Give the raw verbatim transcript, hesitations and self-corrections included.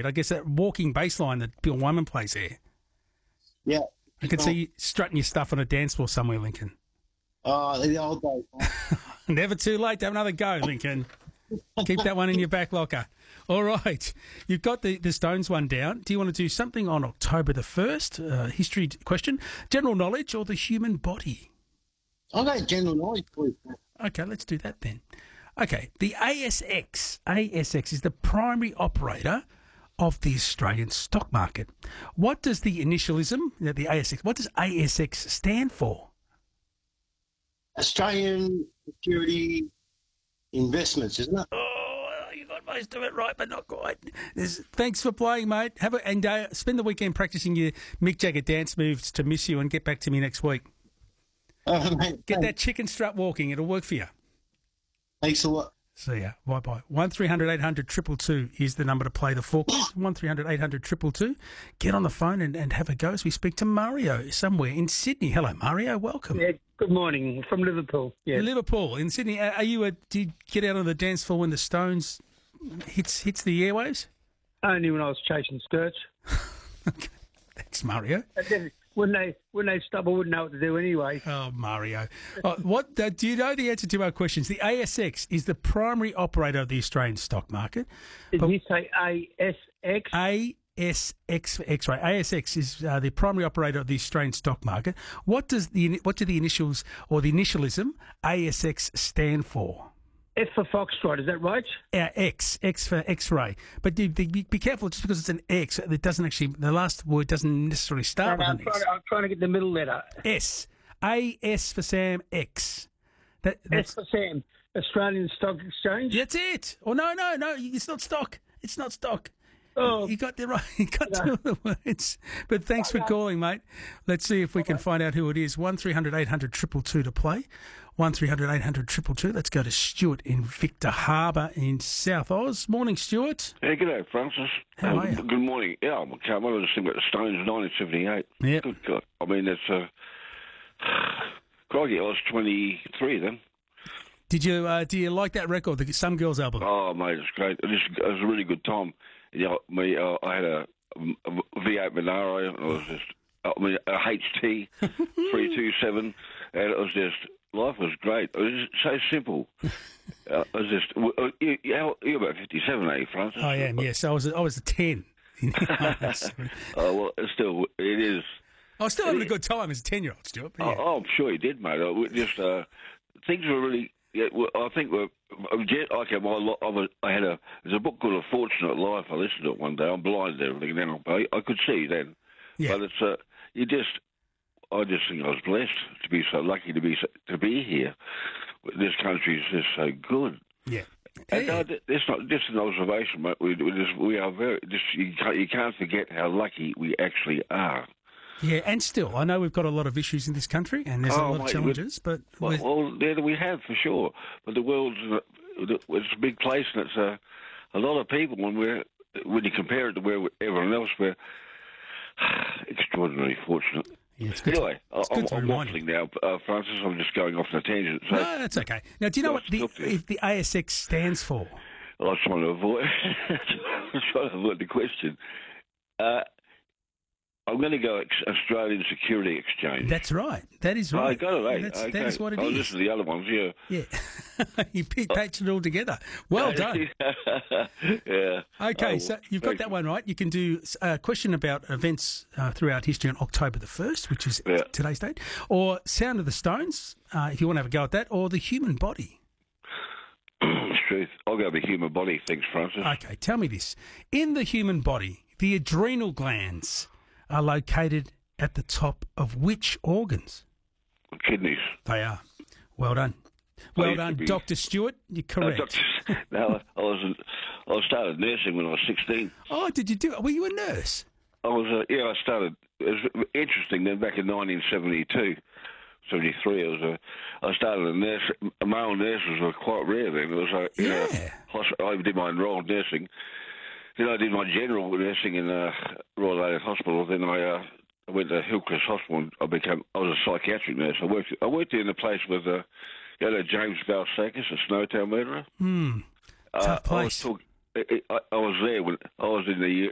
Street. I guess that walking baseline that Bill Wyman plays there. Yeah. I can see you strutting your stuff on a dance floor somewhere, Lincoln. Oh, the old days. Never too late to have another go, Lincoln. Keep that one in your back locker. All right. You've got the, the Stones one down. Do you want to do something on October the first? Uh, history question, general knowledge, or the human body? I'll go general knowledge, please. Okay, let's do that then. Okay, the A S X. A S X is the primary operator of the Australian stock market. What does the initialism, the A S X, what does A S X stand for? Australian Security Investments, isn't it? Oh, you got most of it right, but not quite. There's, thanks for playing, mate. Have a, and uh, spend the weekend practicing your Mick Jagger dance moves to miss you, and get back to me next week. Oh, mate, Get thanks. that chicken strut walking. It'll work for you. Thanks a lot. See ya. Bye bye. One three hundred eight hundred two two two is the number to play the forecast. One three hundred eight hundred two two two. Get on the phone and, and have a go as we speak to Mario somewhere in Sydney. Hello, Mario. Welcome. Yeah, good morning from Liverpool. Yeah, Liverpool in Sydney. Are are you a? Do you get out on the dance floor when the Stones hits hits the airwaves? only when I was chasing skirts. Thanks, Mario. And then when they when they stop, I wouldn't know what to do anyway. Oh, Mario. Oh, what uh, do you know the answer to our questions? The A S X is the primary operator of the Australian stock market. Did But- you say A S X? A S X for X-ray. A S X is uh, the primary operator of the Australian stock market. What does the what do the initials or the initialism A S X stand for? F for Foxtrot, is that right? Uh, X, X for X-ray. But be, be, be careful, just because it's an X, it doesn't actually. The last word doesn't necessarily start No, no, I'm, with an trying X. to, I'm trying to get the middle letter. S, A S for Sam, X. That, S that's for Sam, Australian Stock Exchange. that's it. Oh no, no, no! It's not stock. It's not stock. Oh. You got the right. You got two of the words. But thanks for calling, mate. Let's see if we can find out who it is. One three hundred eight hundred triple two to play. One three hundred eight hundred triple two. Let's go to Stuart in Victor Harbour in South Oz. Morning, Stuart. Yeah, good day, Francis. How Um, are you? Good morning. Yeah, I'm okay. One of the things about the Stones, nineteen seventy-eight. Yep. Good God. I mean, that's uh, crikey. I was twenty-three then. Did you uh, do you like that record, the Some Girls album? Oh, mate, it's great. It, just, it was a really good time. You know, me, uh, I had a, a V eight Monaro, and it was just, I mean, a H T three two seven, and it was just, life was great. It was just so simple. uh, it was just, uh, you, you- you're about fifty-seven, are you, Francis? I am. Yes, I was. I was a ten. I Oh, well, it's still, it is. was still having a good time as a ten-year-old, Stuart. But yeah. Oh, I'm sure you did, mate. I, we just uh, things were really. Yeah, well, I think we're. I'm jet- Okay, my lo- I, was, I had a. There's a book called A Fortunate Life. I listened to it one day. I'm blind and everything now, but I, I could see then. Yeah. But it's uh, you just. I just think I was blessed to be so lucky to be so, to be here. This country is just so good. Yeah. And Yeah. uh, it's not just an observation, mate. We, we just we are very. Just you can't, you can't forget how lucky we actually are. Yeah, and still, I know we've got a lot of issues in this country, and there's a Oh, lot of mate, challenges, but Well, with- well yeah, we have for sure. But the world's a, it's a big place, and it's a, a lot of people. When we're when you compare it to where everyone else, we're extraordinarily fortunate. yeah, it's good. to- Anyway, it's I'm, good to I'm remind waffling now, uh, Francis. I'm just going off on a tangent. So No, that's okay. Now, do you know Nice what the to talk to you. if the A S X stands for? I was trying to avoid trying to avoid the question. Uh, I'm going to go ex- Australian Security Exchange. That's right. That is Oh, right. I got it, eh? That's, Okay. That is what it I'll is. listen to the other ones, yeah. Yeah, you pi- patched it all together. Well done. yeah. Okay, Oh, so you've got thanks. that one right. You can do a question about events uh, throughout history on October the first, which is Yeah. today's date, or Sound of the Stones, uh, if you want to have a go at that, or the human body. It's truth. I'll go with the human body. Thanks, Francis. Okay, tell me this. In the human body, the adrenal glands are located at the top of which organs? Kidneys. They are. Well done. Well used to done, be- Doctor Stewart. You're Uh, correct. doctor- no, I wasn't. I started nursing when I was sixteen. Oh, did you do it? Were you a nurse? I was. Uh, yeah, I started. It was interesting. Then back in nineteen seventy-two, seventy-three, I was a. I started a nurse. Male nurses were quite rare then. It was a. You know, Yeah. hosp- I did my enrolled nursing. Then I did my general nursing in uh, Royal Adelaide Hospital. Then I. Uh, I went to Hillcrest Hospital. And I became. I was a psychiatric nurse. I worked. I worked in a place with. Uh, you know, James Valsakis, a Snowtown murderer. Hmm. Uh, Tough I was, place. talk, I, I I was there when I was in the